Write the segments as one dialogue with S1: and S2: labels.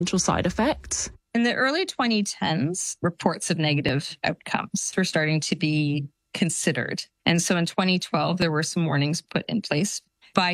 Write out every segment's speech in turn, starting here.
S1: potential side effects?
S2: In the early 2010s, reports of negative outcomes were starting to be considered. And so in 2012, there were some warnings put in place. By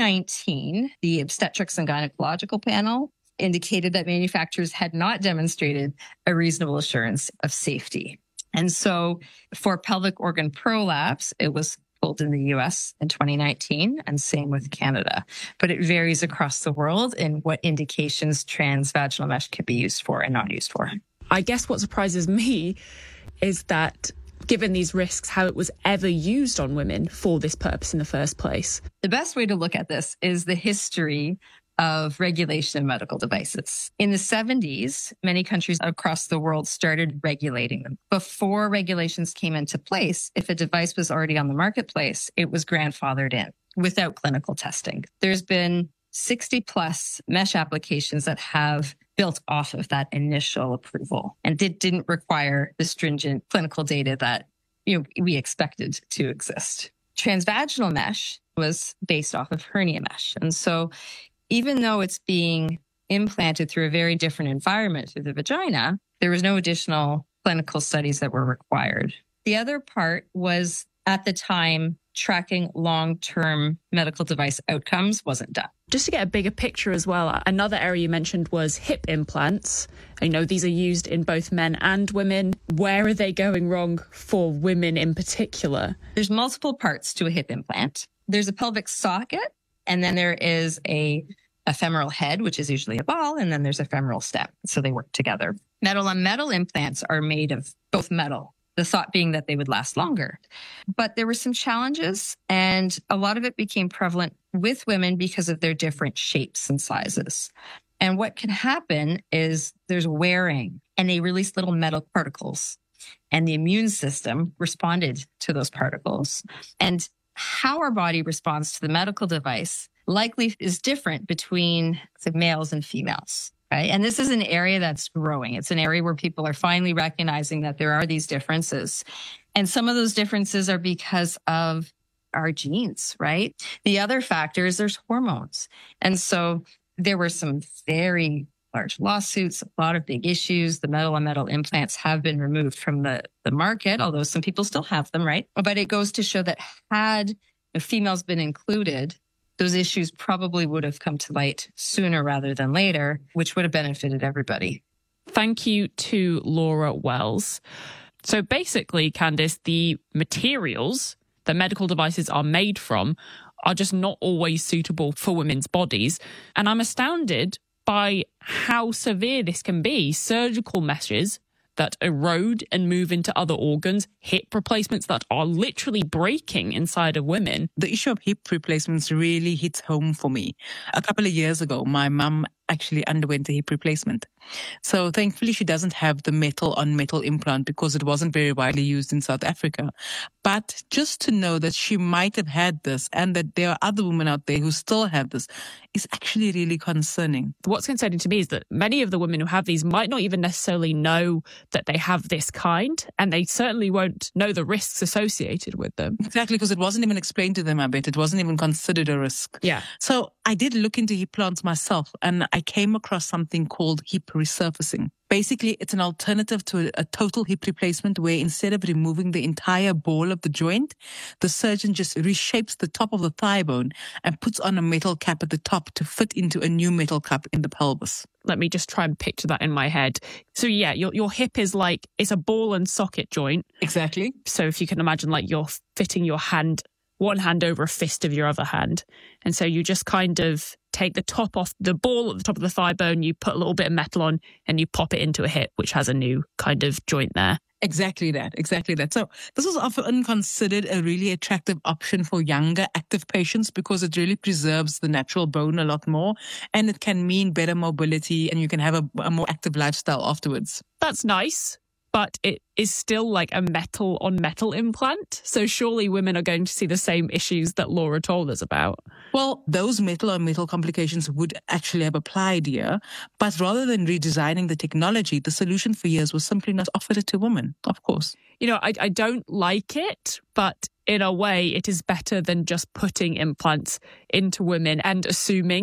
S2: 2019, the Obstetrics and Gynecological Panel indicated that manufacturers had not demonstrated a reasonable assurance of safety. And so for pelvic organ prolapse, it was pulled in the US in 2019, and same with Canada. But it varies across the world in what indications transvaginal mesh can be used for and not used for.
S1: I guess what surprises me is that, given these risks, how it was ever used on women for this purpose in the first place.
S2: The best way to look at this is the history of regulation of medical devices. In the 70s, many countries across the world started regulating them. Before regulations came into place, if a device was already on the marketplace, it was grandfathered in without clinical testing. There's been 60 plus mesh applications that have built off of that initial approval, and it didn't require the stringent clinical data that we expected to exist. Transvaginal mesh was based off of hernia mesh. And so even though it's being implanted through a very different environment through the vagina, there was no additional clinical studies that were required. The other part was, at the time, tracking long-term medical device outcomes wasn't done.
S1: Just to get a bigger picture as well, another area you mentioned was hip implants. I know these are used in both men and women. Where are they going wrong for women in particular?
S2: There's multiple parts to a hip implant. There's a pelvic socket, and then there is a femoral head, which is usually a ball, and then there's a femoral stem. So they work together. Metal-on-metal implants are made of both metal, the thought being that they would last longer. But there were some challenges, and a lot of it became prevalent with women because of their different shapes and sizes. And what can happen is there's wearing, and they release little metal particles, and the immune system responded to those particles. And how our body responds to the medical device likely is different between the males and females. Right? And this is an area that's growing. It's an area where people are finally recognizing that there are these differences. And some of those differences are because of our genes, right? The other factor is there's hormones. And so there were some very large lawsuits, a lot of big issues. The metal-on-metal implants have been removed from the market, although some people still have them, right? But it goes to show that had females been included, those issues probably would have come to light sooner rather than later, which would have benefited everybody.
S1: Thank you to Laura Wells. So basically, Candice, the materials that medical devices are made from are just not always suitable for women's bodies. And I'm astounded by how severe this can be. Surgical meshes that erode and move into other organs, hip replacements that are literally breaking inside of women.
S3: The issue of hip replacements really hits home for me. A couple of years ago, my mum actually underwent a hip replacement. So thankfully, she doesn't have the metal-on-metal implant because it wasn't very widely used in South Africa. But just to know that she might have had this and that there are other women out there who still have this is actually really concerning.
S1: What's concerning to me is that many of the women who have these might not even necessarily know that they have this kind, and they certainly won't know the risks associated with them.
S3: Exactly, because it wasn't even explained to them, I bet. It wasn't even considered a risk.
S1: Yeah.
S3: So I did look into hip implants myself, and I came across something called hip resurfacing. Basically, it's an alternative to a total hip replacement where instead of removing the entire ball of the joint, the surgeon just reshapes the top of the thigh bone and puts on a metal cap at the top to fit into a new metal cap in the pelvis.
S1: Let me just try and picture that in my head. So yeah, your hip is like, it's a ball and socket joint.
S3: Exactly.
S1: So if you can imagine, like, you're fitting your hand, one hand over a fist of your other hand. And so you just kind of take the top off the ball at the top of the thigh bone, you put a little bit of metal on, and you pop it into a hip, which has a new kind of joint there.
S3: Exactly that. So this was often considered a really attractive option for younger active patients because it really preserves the natural bone a lot more, and it can mean better mobility, and you can have a more active lifestyle afterwards.
S1: That's nice, but it is still like a metal-on-metal implant. So surely women are going to see the same issues that Laura told us about.
S3: Well, those metal-on-metal complications would actually have applied here, but rather than redesigning the technology, the solution for years was simply not offered it to women, of course.
S1: You know, I don't like it, but in a way it is better than just putting implants into women and assuming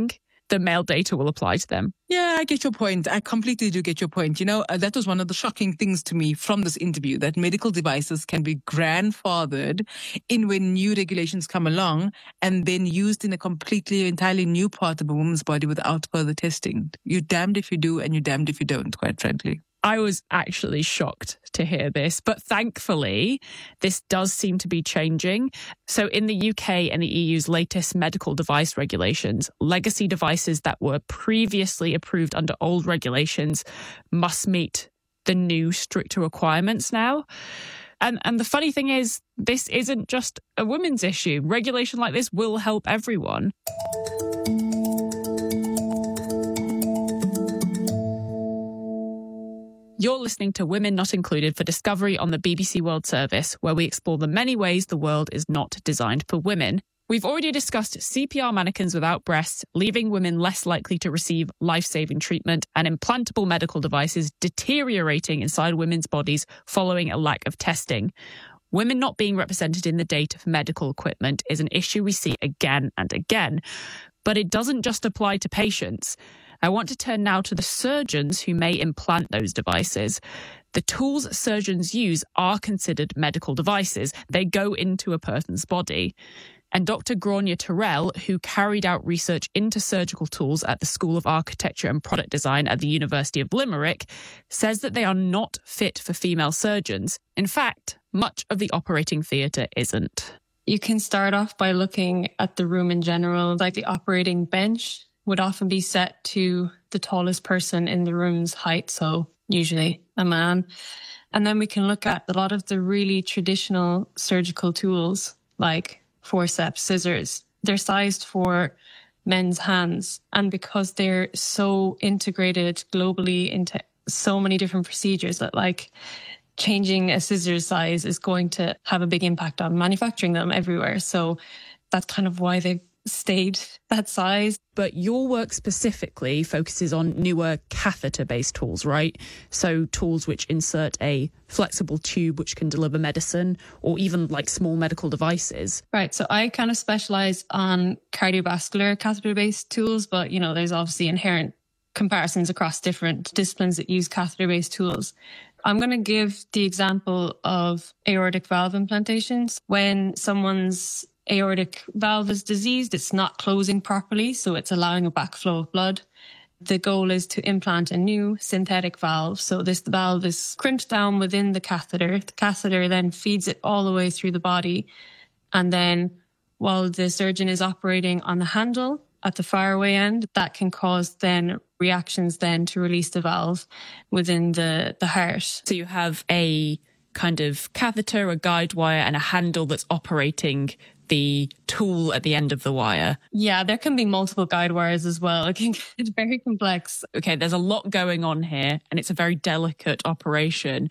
S1: the male data will apply to them.
S3: Yeah, I get your point. I completely do get your point. That was one of the shocking things to me from this interview, that medical devices can be grandfathered in when new regulations come along and then used in a entirely new part of a woman's body without further testing. You're damned if you do and you're damned if you don't, quite frankly.
S1: I was actually shocked to hear this, but thankfully, this does seem to be changing. So in the UK and the EU's latest medical device regulations, legacy devices that were previously approved under old regulations must meet the new stricter requirements now. And the funny thing is, this isn't just a women's issue. Regulation like this will help everyone. You're listening to Women Not Included for Discovery on the BBC World Service, where we explore the many ways the world is not designed for women. We've already discussed CPR mannequins without breasts, leaving women less likely to receive life-saving treatment, and implantable medical devices deteriorating inside women's bodies following a lack of testing. Women not being represented in the data for medical equipment is an issue we see again and again. But it doesn't just apply to patients. I want to turn now to the surgeons who may implant those devices. The tools surgeons use are considered medical devices. They go into a person's body. And Dr. Gráinne Terrell, who carried out research into surgical tools at the School of Architecture and Product Design at the University of Limerick, says that they are not fit for female surgeons. In fact, much of the operating theatre isn't.
S4: You can start off by looking at the room in general, like the operating bench would often be set to the tallest person in the room's height, so usually a man. And then we can look at a lot of the really traditional surgical tools like forceps, scissors. They're sized for men's hands. And because they're so integrated globally into so many different procedures that changing a scissors size is going to have a big impact on manufacturing them everywhere. So that's kind of why they've stayed that size.
S1: But your work specifically focuses on newer catheter-based tools, right? So tools which insert a flexible tube which can deliver medicine, or even small medical devices.
S4: Right. So I kind of specialize on cardiovascular catheter-based tools, but there's obviously inherent comparisons across different disciplines that use catheter-based tools. I'm going to give the example of aortic valve implantations. When someone's aortic valve is diseased, it's not closing properly, so it's allowing a backflow of blood. The goal is to implant a new synthetic valve. So this valve is crimped down within the catheter. The catheter then feeds it all the way through the body. And then while the surgeon is operating on the handle at the faraway end, that can cause then reactions then to release the valve within the heart.
S1: So you have a kind of catheter, a guide wire, and a handle that's operating the tool at the end of the wire.
S4: Yeah, there can be multiple guide wires as well. It can get very complex.
S1: Okay, there's a lot going on here, and it's a very delicate operation.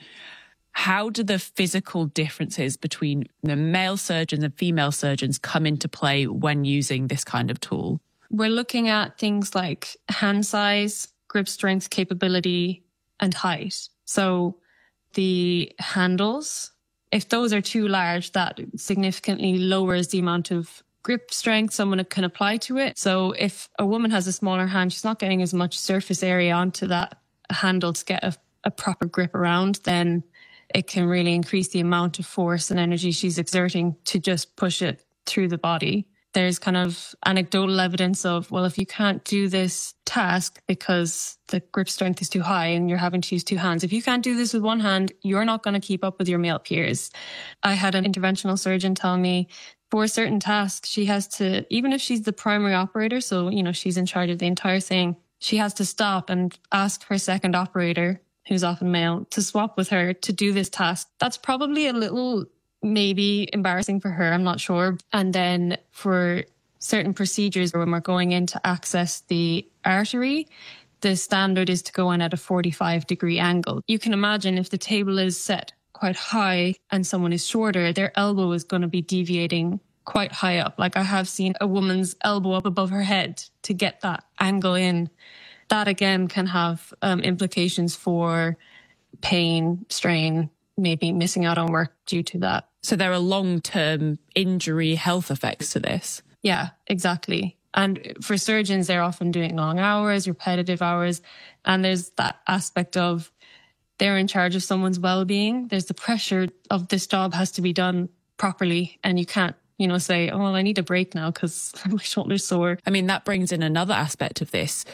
S1: How do the physical differences between the male surgeons and female surgeons come into play when using this kind of tool?
S4: We're looking at things like hand size, grip strength, capability, and height. So the handles, if those are too large, that significantly lowers the amount of grip strength someone can apply to it. So if a woman has a smaller hand, she's not getting as much surface area onto that handle to get a proper grip around, then it can really increase the amount of force and energy she's exerting to just push it through the body. There's kind of anecdotal evidence of, well, if you can't do this task because the grip strength is too high and you're having to use two hands, if you can't do this with one hand, you're not going to keep up with your male peers. I had an interventional surgeon tell me for certain tasks, she has to, even if she's the primary operator, so, she's in charge of the entire thing, she has to stop and ask her second operator, who's often male, to swap with her to do this task. That's probably a little maybe embarrassing for her, I'm not sure. And then for certain procedures when we're going in to access the artery, the standard is to go in at a 45-degree angle. You can imagine if the table is set quite high and someone is shorter, their elbow is going to be deviating quite high up. I have seen a woman's elbow up above her head to get that angle in. That again can have implications for pain, strain, maybe missing out on work due to that.
S1: So there are long-term injury health effects to this.
S4: Yeah, exactly. And for surgeons, they're often doing long hours, repetitive hours. And there's that aspect of they're in charge of someone's well-being. There's the pressure of this job has to be done properly. And you can't, say, oh, well, I need a break now because my shoulder's sore.
S1: I mean, that brings in another aspect of this.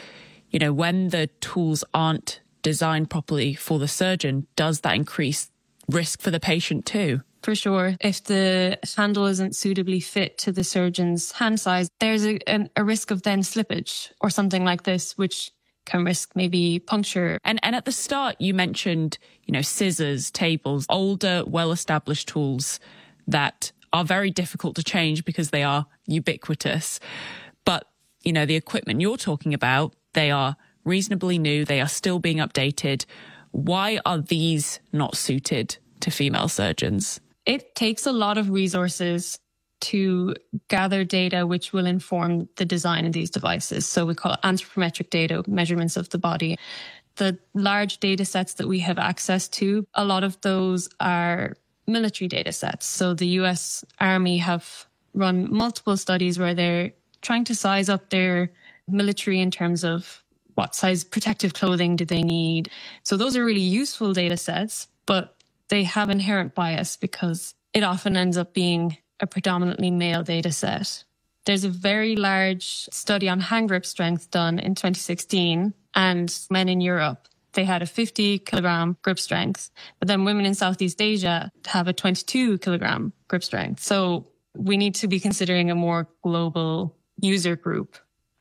S1: When the tools aren't designed properly for the surgeon, does that increase risk for the patient too?
S4: For sure. If the handle isn't suitably fit to the surgeon's hand size, there's a risk of then slippage or something like this, which can risk maybe puncture.
S1: And at the start, you mentioned, scissors, tables, older, well-established tools that are very difficult to change because they are ubiquitous. But, the equipment you're talking about, they are reasonably new. They are still being updated. Why are these not suited to female surgeons?
S4: It takes a lot of resources to gather data which will inform the design of these devices. So we call it anthropometric data, measurements of the body. The large data sets that we have access to, a lot of those are military data sets. So the US Army have run multiple studies where they're trying to size up their military in terms of what size protective clothing do they need. So those are really useful data sets, but they have inherent bias because it often ends up being a predominantly male data set. There's a very large study on hand grip strength done in 2016, and men in Europe, they had a 50 kilogram grip strength, but then women in Southeast Asia have a 22 kilogram grip strength. So we need to be considering a more global user group.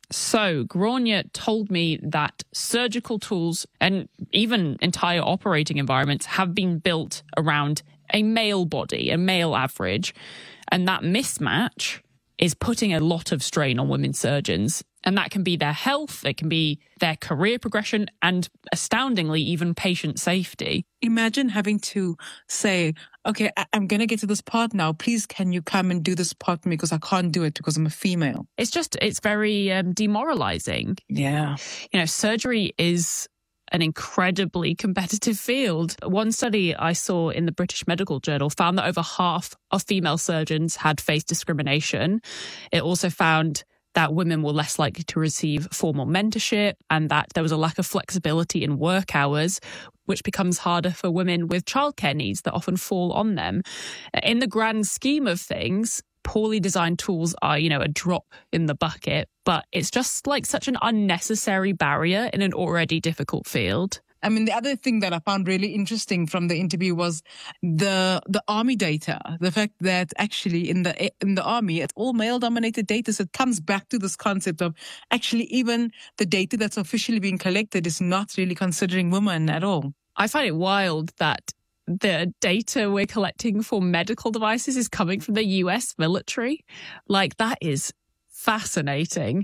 S1: So Gráinne told me that surgical tools and even entire operating environments have been built around a male body, a male average. And that mismatch is putting a lot of strain on women surgeons. And that can be their health, it can be their career progression, and astoundingly, even patient safety.
S3: Imagine having to say, okay, I'm going to get to this part now. Please, can you come and do this part for me because I can't do it because I'm a female.
S1: It's very demoralizing.
S3: Yeah.
S1: Surgery is an incredibly competitive field. One study I saw in the British Medical Journal found that over half of female surgeons had faced discrimination. It also found that women were less likely to receive formal mentorship and that there was a lack of flexibility in work hours, which becomes harder for women with childcare needs that often fall on them. In the grand scheme of things, poorly designed tools are, a drop in the bucket, but it's just like such an unnecessary barrier in an already difficult field.
S3: I mean, the other thing that I found really interesting from the interview was the army data. The fact that actually in the army, it's all male-dominated data. So it comes back to this concept of actually even the data that's officially being collected is not really considering women at all.
S1: I find it wild that the data we're collecting for medical devices is coming from the US military. Like, that is fascinating.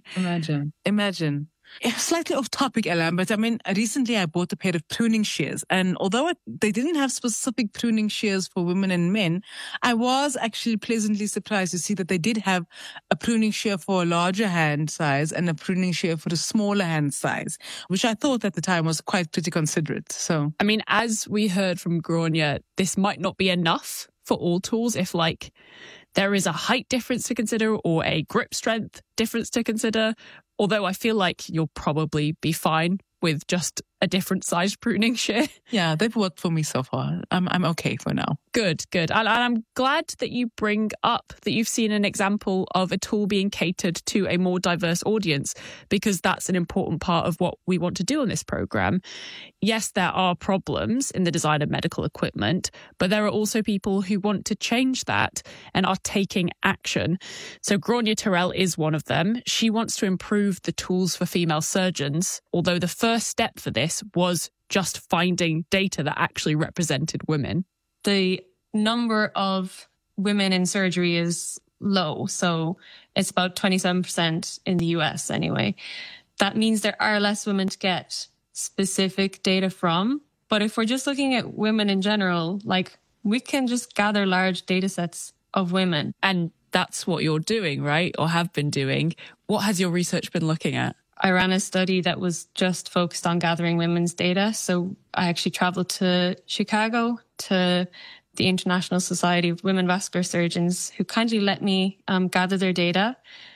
S3: Imagine. Slightly off topic, Ella, but I mean, recently I bought a pair of pruning shears, and although they didn't have specific pruning shears for women and men, I was actually pleasantly surprised to see that they did have a pruning shear for a larger hand size and a pruning shear for a smaller hand size, which I thought at the time was pretty considerate. So,
S1: I mean, as we heard from Gráinne, this might not be enough for all tools if there is a height difference to consider or a grip strength difference to consider. Although I feel like you'll probably be fine with just a different sized pruning shear.
S3: Yeah, they've worked for me so far. I'm okay for now.
S1: Good. And I'm glad that you bring up that you've seen an example of a tool being catered to a more diverse audience, because that's an important part of what we want to do on this program. Yes, there are problems in the design of medical equipment, but there are also people who want to change that and are taking action. So Gráinne Terrell is one of them. She wants to improve the tools for female surgeons, although the first step for this was just finding data that actually represented women.
S4: The number of women in surgery is low. So it's about 27% in the US anyway. That means there are less women to get specific data from. But if we're just looking at women in general, we can just gather large data sets of women.
S1: And that's what you're doing, right? Or have been doing. What has your research been looking at?
S4: I ran a study that was just focused on gathering women's data. So I actually traveled to Chicago to the International Society of Women Vascular Surgeons, who kindly let me gather their data.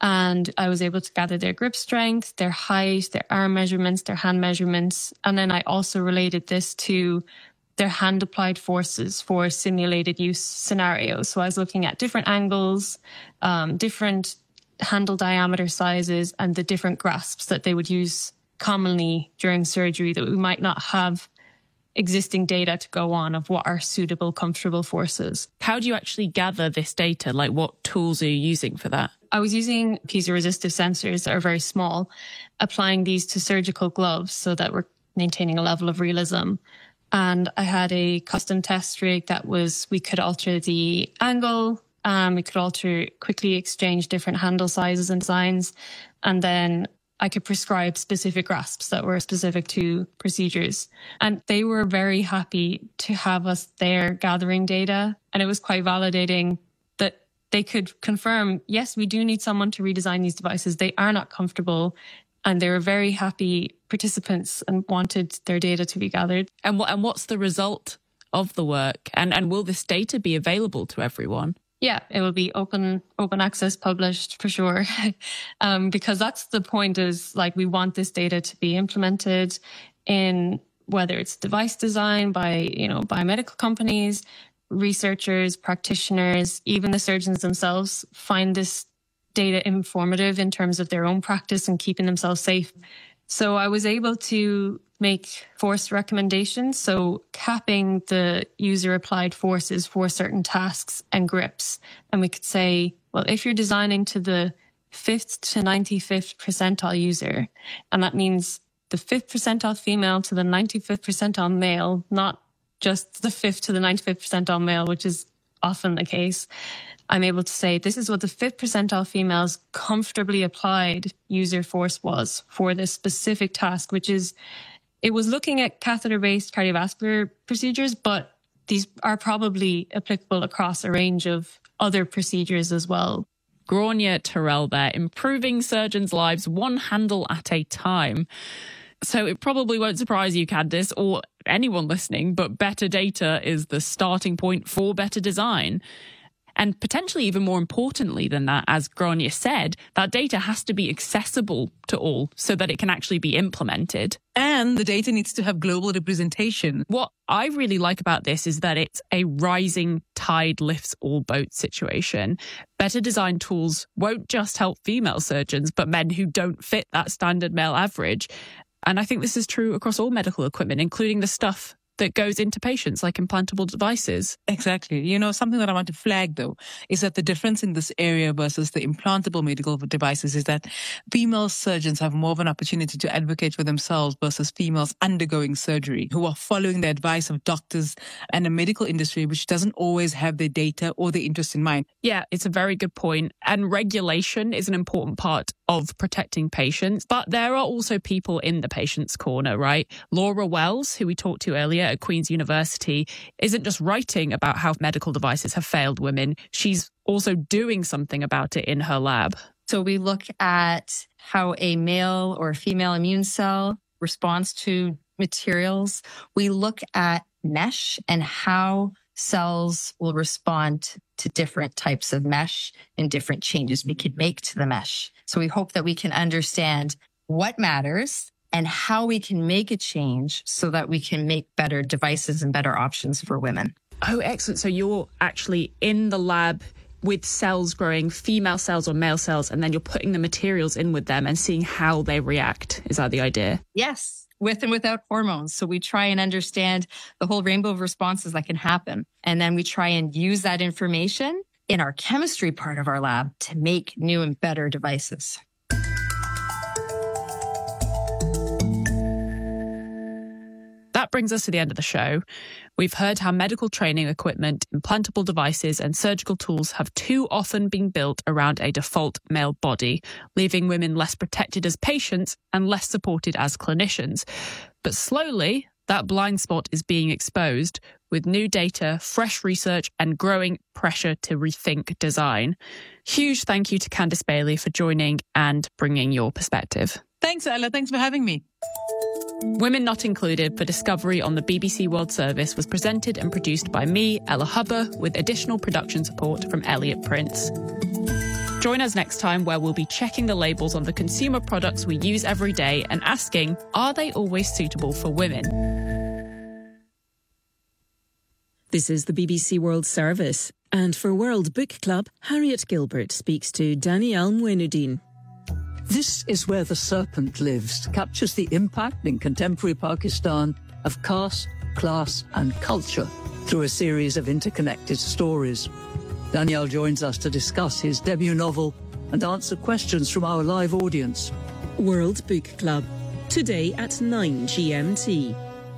S4: And I was able to gather their grip strength, their height, their arm measurements, their hand measurements. And then I also related this to their hand applied forces for simulated use scenarios. So I was looking at different angles, different handle diameter sizes, and the different grasps that they would use commonly during surgery that we might not have existing data to go on of what are suitable, comfortable forces.
S1: How do you actually gather this data? Like, what tools are you using for that?
S4: I was using piezoresistive sensors that are very small, applying these to surgical gloves so that we're maintaining a level of realism. And I had a custom test rig that we could alter the angle, we could quickly exchange different handle sizes and designs, and then I could prescribe specific grasps that were specific to procedures. And they were very happy to have us there gathering data. And it was quite validating that they could confirm, yes, we do need someone to redesign these devices. They are not comfortable. And they were very happy participants and wanted their data to be gathered.
S1: And what's the result of the work? And will this data be available to everyone?
S4: Yeah, it will be open access, published for sure. Because that's the point, is like, we want this data to be implemented in, whether it's device design by medical companies, researchers, practitioners, even the surgeons themselves find this data informative in terms of their own practice and keeping themselves safe. So I was able to make force recommendations. So capping the user applied forces for certain tasks and grips. And we could say, well, if you're designing to the 5th to 95th percentile user, and that means the 5th percentile female to the 95th percentile male, not just the 5th to the 95th percentile male, which is often the case, I'm able to say this is what the 5th percentile female's comfortably applied user force was for this specific task, it was looking at catheter-based cardiovascular procedures, but these are probably applicable across a range of other procedures as well.
S1: Gráinne Tyrrell there, improving surgeons' lives one handle at a time. So it probably won't surprise you, Candice, or anyone listening, but better data is the starting point for better design. And potentially even more importantly than that, as Gráinne said, that data has to be accessible to all so that it can actually be implemented.
S3: And the data needs to have global representation.
S1: What I really like about this is that it's a rising tide lifts all boats situation. Better design tools won't just help female surgeons, but men who don't fit that standard male average. And I think this is true across all medical equipment, including the stuff that goes into patients, like implantable devices.
S3: Exactly. Something that I want to flag, though, is that the difference in this area versus the implantable medical devices is that female surgeons have more of an opportunity to advocate for themselves versus females undergoing surgery who are following the advice of doctors and a medical industry which doesn't always have their data or their interest in mind.
S1: Yeah, it's a very good point. And regulation is an important part of protecting patients. But there are also people in the patient's corner, right? Laura Wells, who we talked to earlier at Queen's University, isn't just writing about how medical devices have failed women. She's also doing something about it in her lab.
S2: So we look at how a male or female immune cell responds to materials. We look at mesh and how cells will respond to different types of mesh and different changes we could make to the mesh. So we hope that we can understand what matters and how we can make a change so that we can make better devices and better options for women.
S1: Oh, excellent. So you're actually in the lab with cells growing, female cells or male cells, and then you're putting the materials in with them and seeing how they react. Is that the idea?
S2: Yes, with and without hormones. So we try and understand the whole rainbow of responses that can happen. And then we try and use that information in our chemistry part of our lab to make new and better devices.
S1: That brings us to the end of the show. We've heard how medical training equipment, implantable devices, and surgical tools have too often been built around a default male body, leaving women less protected as patients and less supported as clinicians. But slowly, that blind spot is being exposed with new data, fresh research, and growing pressure to rethink design. Huge thank you to Candice Bailey for joining and bringing your perspective.
S3: Thanks, Ella. Thanks for having me.
S1: Women Not Included for Discovery on the BBC World Service was presented and produced by me, Ella Hubber, with additional production support from Elliot Prince. Join us next time where we'll be checking the labels on the consumer products we use every day and asking, are they always suitable for women?
S5: This is the BBC World Service. And for World Book Club, Harriet Gilbert speaks to Danielle Mouenoudine.
S6: This is Where the Serpent Lives captures the impact in contemporary Pakistan of caste, class and culture through a series of interconnected stories. Danielle joins us to discuss his debut novel and answer questions from our live audience.
S5: World Book Club, today at 9 GMT.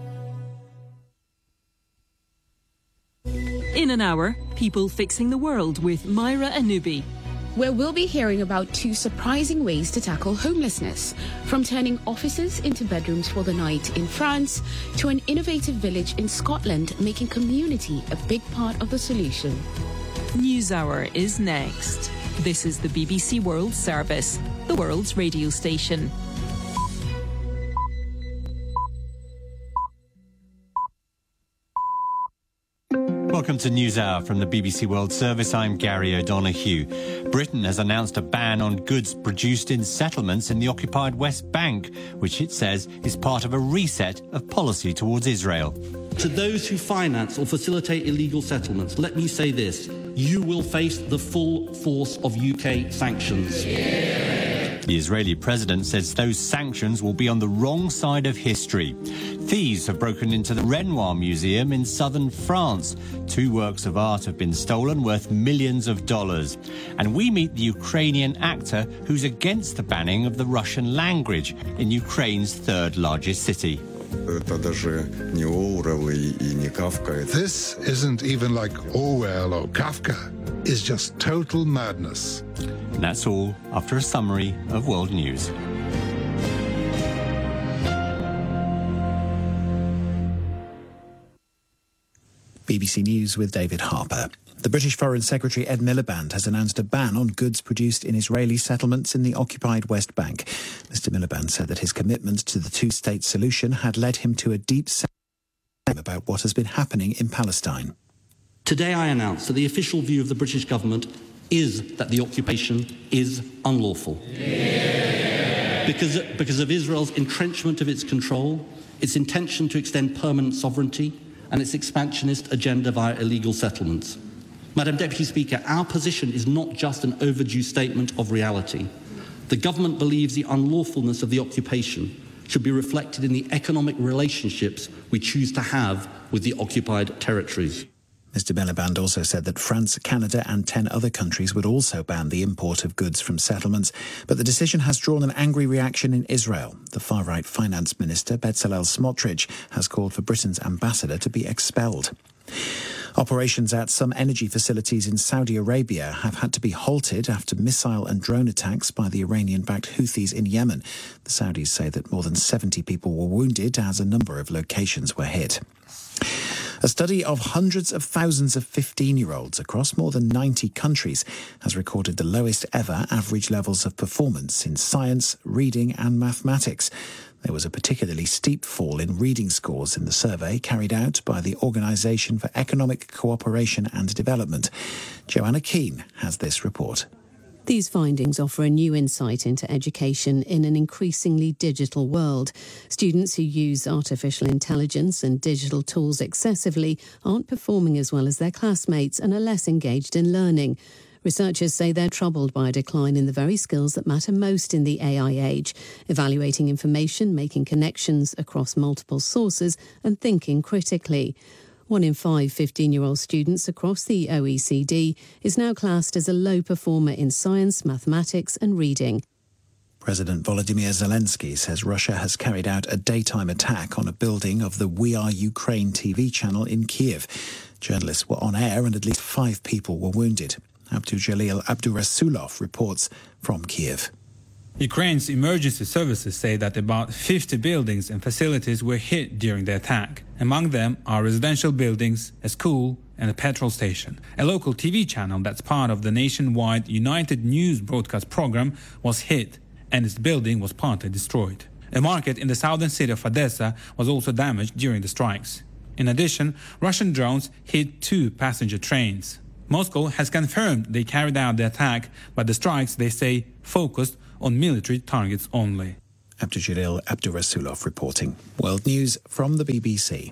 S5: In an hour, People Fixing the World with Myra Anubi,
S7: where we'll be hearing about 2 surprising ways to tackle homelessness, from turning offices into bedrooms for the night in France to an innovative village in Scotland making community a big part of the solution.
S5: NewsHour is next. This is the BBC World Service, the world's radio station.
S8: Welcome to NewsHour from the BBC World Service. I'm Gary O'Donoghue. Britain has announced a ban on goods produced in settlements in the occupied West Bank, which it says is part of a reset of policy towards Israel.
S9: To those who finance or facilitate illegal settlements, let me say this: you will face the full force of UK sanctions.
S8: The Israeli president says those sanctions will be on the wrong side of history. Thieves have broken into the Renoir Museum in southern France. 2 works of art have been stolen worth millions of dollars. And we meet the Ukrainian actor who's against the banning of the Russian language in Ukraine's 3rd largest city.
S10: This isn't even like Orwell or Kafka. It's just total madness.
S8: And that's all after a summary of world news.
S11: BBC News with David Harper. The British Foreign Secretary Ed Miliband has announced a ban on goods produced in Israeli settlements in the occupied West Bank. Mr. Miliband said that his commitment to the 2-state solution had led him to a deep sense about what has been happening in Palestine.
S9: Today I announce that the official view of the British government is that the occupation is unlawful. Because of Israel's entrenchment of its control, its intention to extend permanent sovereignty, and its expansionist agenda via illegal settlements. Madam Deputy Speaker, our position is not just an overdue statement of reality. The government believes the unlawfulness of the occupation should be reflected in the economic relationships we choose to have with the occupied territories.
S11: Mr. Miliband also said that France, Canada and 10 other countries would also ban the import of goods from settlements. But the decision has drawn an angry reaction in Israel. The far-right finance minister, Bezalel Smotrich, has called for Britain's ambassador to be expelled. Operations at some energy facilities in Saudi Arabia have had to be halted after missile and drone attacks by the Iranian-backed Houthis in Yemen. The Saudis say that more than 70 people were wounded as a number of locations were hit. A study of hundreds of thousands of 15-year-olds across more than 90 countries has recorded the lowest ever average levels of performance in science, reading and mathematics. There was a particularly steep fall in reading scores in the survey carried out by the Organisation for Economic Cooperation and Development. Joanna Keane has this report.
S12: These findings offer a new insight into education in an increasingly digital world. Students who use artificial intelligence and digital tools excessively aren't performing as well as their classmates and are less engaged in learning. Researchers say they're troubled by a decline in the very skills that matter most in the AI age: evaluating information, making connections across multiple sources, and thinking critically. 1 in 5 15-year-old students across the OECD is now classed as a low performer in science, mathematics and reading.
S11: President Volodymyr Zelensky says Russia has carried out a daytime attack on a building of the We Are Ukraine TV channel in Kiev. Journalists were on air and at least 5 people were wounded. Abdujalil Abdurasulov reports from Kiev.
S13: Ukraine's emergency services say that about 50 buildings and facilities were hit during the attack. Among them are residential buildings, a school and a petrol station. A local TV channel that's part of the nationwide United News broadcast program was hit, and its building was partly destroyed. A market in the southern city of Odessa was also damaged during the strikes. In addition, Russian drones hit 2 passenger trains. Moscow has confirmed they carried out the attack, but the strikes, they say, focused on military targets only.
S11: Abdul Abdurasulov reporting. World News from the BBC.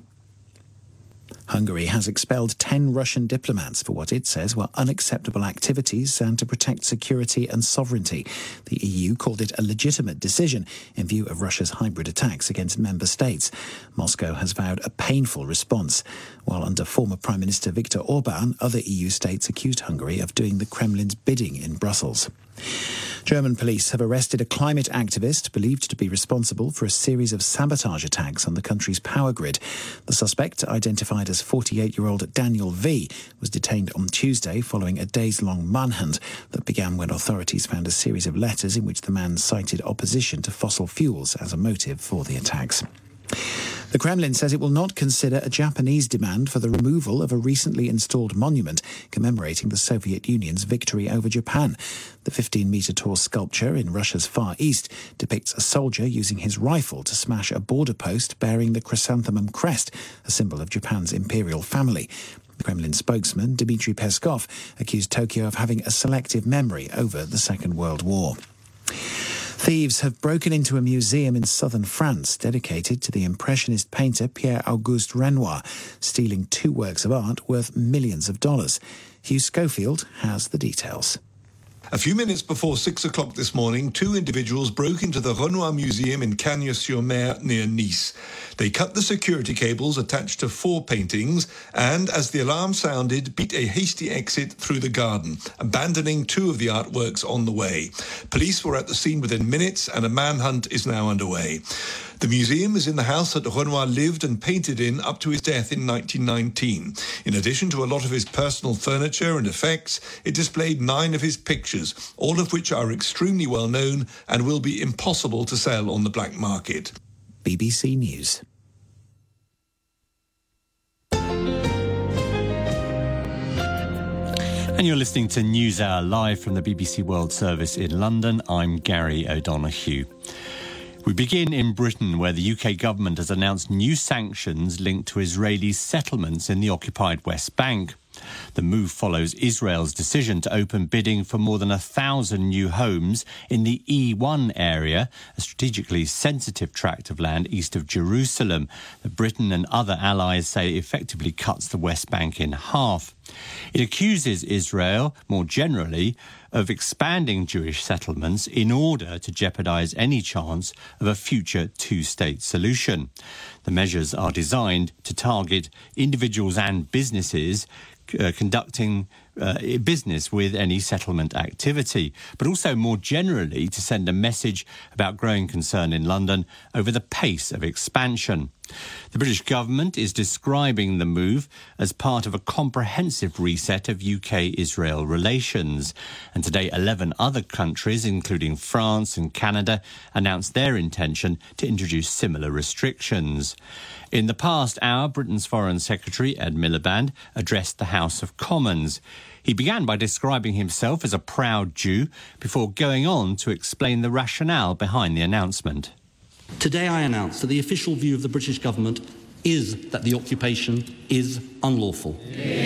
S11: Hungary has expelled 10 Russian diplomats for what it says were unacceptable activities and to protect security and sovereignty. The EU called it a legitimate decision in view of Russia's hybrid attacks against member states. Moscow has vowed a painful response. While under former Prime Minister Viktor Orban, other EU states accused Hungary of doing the Kremlin's bidding in Brussels. German police have arrested a climate activist believed to be responsible for a series of sabotage attacks on the country's power grid. The suspect, identified as 48-year-old Daniel V., was detained on Tuesday following a days-long manhunt that began when authorities found a series of letters in which the man cited opposition to fossil fuels as a motive for the attacks. The Kremlin says it will not consider a Japanese demand for the removal of a recently installed monument commemorating the Soviet Union's victory over Japan. The 15-metre-tall sculpture in Russia's Far East depicts a soldier using his rifle to smash a border post bearing the chrysanthemum crest, a symbol of Japan's imperial family. The Kremlin spokesman, Dmitry Peskov, accused Tokyo of having a selective memory over the Second World War. Thieves have broken into a museum in southern France dedicated to the Impressionist painter Pierre-Auguste Renoir, stealing 2 works of art worth millions of dollars. Hugh Schofield has the details.
S14: A few minutes before 6 o'clock this morning, 2 individuals broke into the Renoir Museum in Cagnes-sur-Mer near Nice. They cut the security cables attached to 4 paintings and, as the alarm sounded, beat a hasty exit through the garden, abandoning 2 of the artworks on the way. Police were at the scene within minutes and a manhunt is now underway. The museum is in the house that Renoir lived and painted in up to his death in 1919. In addition to a lot of his personal furniture and effects, it displayed 9 of his pictures, all of which are extremely well known and will be impossible to sell on the black market.
S11: BBC News.
S8: And you're listening to NewsHour live from the BBC World Service in London. I'm Gary O'Donoghue. We begin in Britain, where the UK government has announced new sanctions linked to Israeli settlements in the occupied West Bank. The move follows Israel's decision to open bidding for more than 1,000 new homes in the E1 area, a strategically sensitive tract of land east of Jerusalem that Britain and other allies say effectively cuts the West Bank in half. It accuses Israel, more generally, of expanding Jewish settlements in order to jeopardise any chance of a future two-state solution. The measures are designed to target individuals and businesses conducting business with any settlement activity, but also more generally to send a message about growing concern in London over the pace of expansion. The British government is describing the move as part of a comprehensive reset of UK-Israel relations. And today, 11 other countries, including France and Canada, announced their intention to introduce similar restrictions. In the past hour, Britain's Foreign Secretary, Ed Miliband, addressed the House of Commons. He began by describing himself as a proud Jew before going on to explain the rationale behind the announcement.
S9: Today I announce that the official view of the British government is that the occupation is unlawful.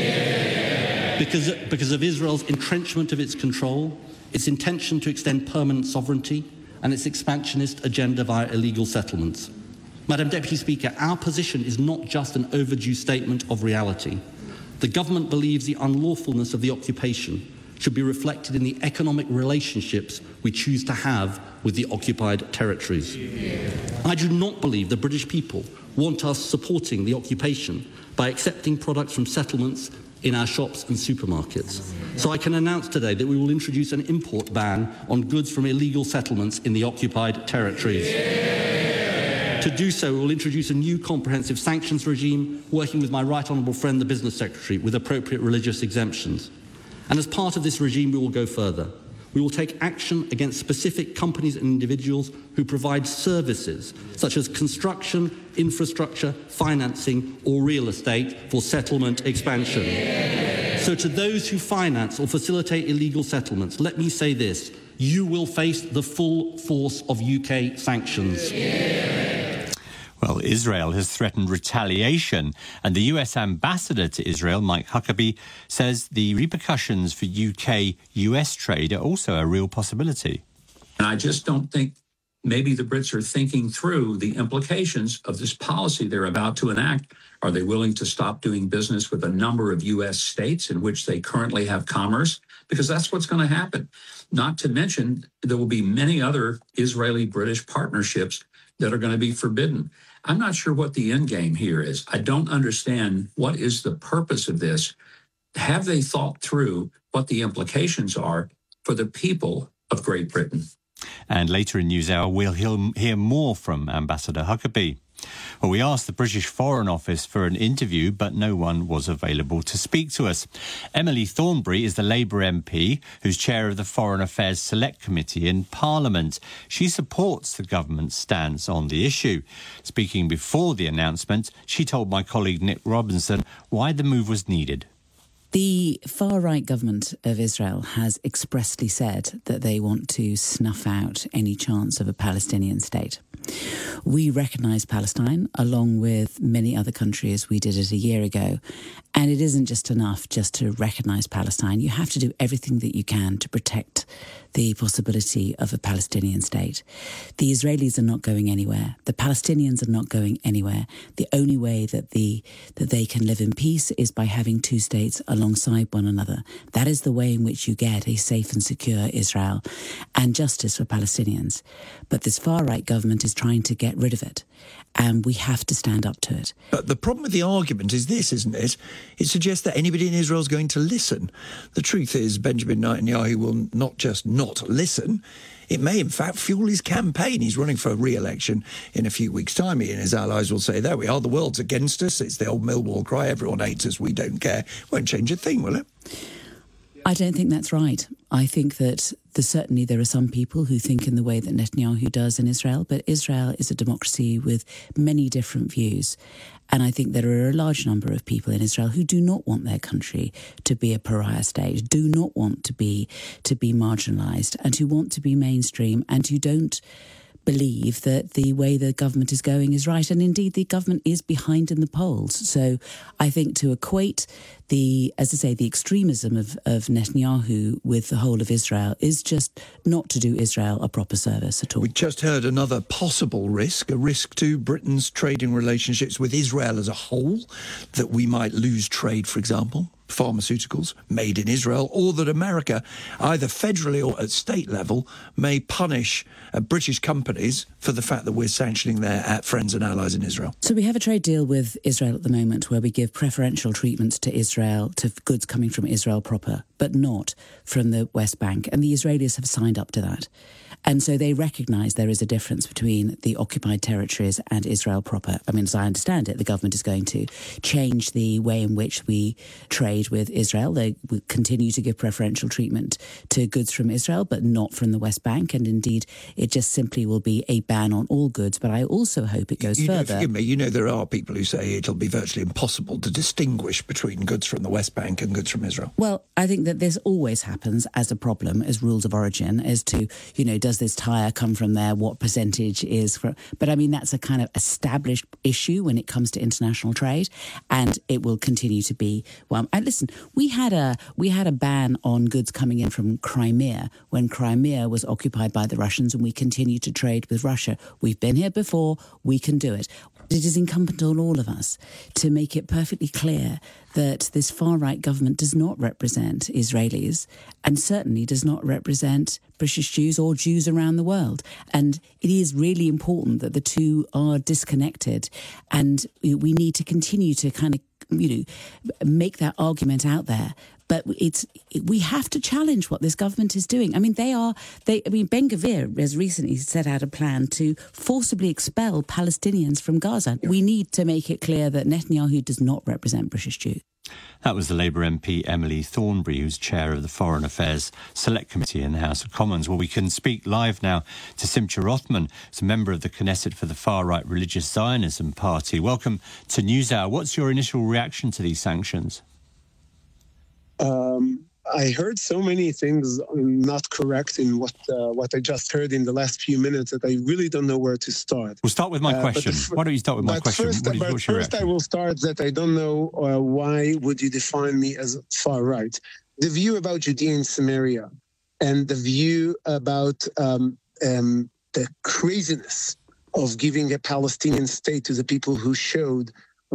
S9: Because of Israel's entrenchment of its control, its intention to extend permanent sovereignty, and its expansionist agenda via illegal settlements. Madam Deputy Speaker, our position is not just an overdue statement of reality. The government believes the unlawfulness of the occupation should be reflected in the economic relationships we choose to have with the occupied territories. I do not believe the British people want us supporting the occupation by accepting products from settlements in our shops and supermarkets. So I can announce today that we will introduce an import ban on goods from illegal settlements in the occupied territories. To do so, we will introduce a new comprehensive sanctions regime, working with my right honourable friend, the Business Secretary, with appropriate religious exemptions. And as part of this regime, we will go further. We will take action against specific companies and individuals who provide services such as construction, infrastructure, financing or real estate for settlement expansion. So to those who finance or facilitate illegal settlements, let me say this: you will face the full force of UK sanctions.
S8: Well, Israel has threatened retaliation, and the US ambassador to Israel, Mike Huckabee, says the repercussions for UK-US trade are also a real possibility.
S15: And I just don't think maybe the Brits are thinking through the implications of this policy they're about to enact. Are they willing to stop doing business with a number of U.S. states in which they currently have commerce? Because that's what's going to happen. Not to mention, there will be many other Israeli-British partnerships that are going to be forbidden. I'm not sure what the end game here is. I don't understand what is the purpose of this. Have they thought through what the implications are for the people of Great Britain?
S8: And later in NewsHour, we'll hear more from Ambassador Huckabee. Well, we asked the British Foreign Office for an interview, but no one was available to speak to us. Emily Thornberry is the Labour MP who's chair of the Foreign Affairs Select Committee in Parliament. She supports the government's stance on the issue. Speaking before the announcement, she told my colleague Nick Robinson why the move was needed.
S16: The far-right government of Israel has expressly said that they want to snuff out any chance of a Palestinian state. We recognise Palestine, along with many other countries. We did it a year ago. And it isn't just enough just to recognise Palestine. You have to do everything that you can to protect the possibility of a Palestinian state. The Israelis are not going anywhere. The Palestinians are not going anywhere. The only way that they can live in peace is by having two states alongside one another. That is the way in which you get a safe and secure Israel and justice for Palestinians. But this far-right government is trying to get rid of it, and we have to stand up to it.
S17: But the problem with the argument is this, isn't it? It suggests that anybody in Israel is going to listen. The truth is, Benjamin Netanyahu will not just not listen. It may, in fact, fuel his campaign. He's running for re-election in a few weeks' time. He and his allies will say, there we are, the world's against us. It's the old Millwall cry, everyone hates us, we don't care. Won't change a thing, will it?
S16: I don't think that's right. I think that certainly there are some people who think in the way that Netanyahu does in Israel, but Israel is a democracy with many different views. And I think there are a large number of people in Israel who do not want their country to be a pariah state, do not want to be marginalised, and who want to be mainstream, and who don't believe that the way the government is going is right. And indeed, the government is behind in the polls. So I think to equate the extremism of Netanyahu with the whole of Israel is just not to do Israel a proper service at all.
S17: We just heard another possible risk, a risk to Britain's trading relationships with Israel as a whole, that we might lose trade, for example, pharmaceuticals made in Israel, or that America, either federally or at state level, may punish British companies for the fact that we're sanctioning their friends and allies in Israel.
S16: So we have a trade deal with Israel at the moment where we give preferential treatment to Israel, to goods coming from Israel proper, but not from the West Bank. And the Israelis have signed up to that. And so they recognise there is a difference between the occupied territories and Israel proper. I mean, as I understand it, the government is going to change the way in which we trade with Israel. They will continue to give preferential treatment to goods from Israel, but not from the West Bank. And indeed, it just simply will be a ban on all goods. But I also hope it goes further.
S17: Forgive me, there are people who say it'll be virtually impossible to distinguish between goods from the West Bank and goods from Israel.
S16: Well, I think that this always happens as a problem, as rules of origin, as to, does this tyre come from there? What percentage is from? But I mean, that's a kind of established issue when it comes to international trade, and it will continue to be one. And listen, we had a ban on goods coming in from Crimea when Crimea was occupied by the Russians, and we continue to trade with Russia. We've been here before. We can do it. It is incumbent on all of us to make it perfectly clear that this far-right government does not represent Israelis and certainly does not represent British Jews or Jews around the world. And it is really important that the two are disconnected, and we need to continue to kind of, make that argument out there. But we have to challenge what this government is doing. I mean, Ben Gvir has recently set out a plan to forcibly expel Palestinians from Gaza. We need to make it clear that Netanyahu does not represent British Jews.
S8: That was the Labour MP Emily Thornberry, who's chair of the Foreign Affairs Select Committee in the House of Commons. Well, we can speak live now to Simcha Rothman, who's a member of the Knesset for the far-right Religious Zionism Party. Welcome to NewsHour. What's your initial reaction to these sanctions?
S18: I heard so many things not correct in what I just heard in the last few minutes that I really don't know where to start.
S8: We'll start with my question. Why don't you start with my question?
S18: First, I will start that I don't know why would you define me as far right. The view about Judea and Samaria and the view about the craziness of giving a Palestinian state to the people who showed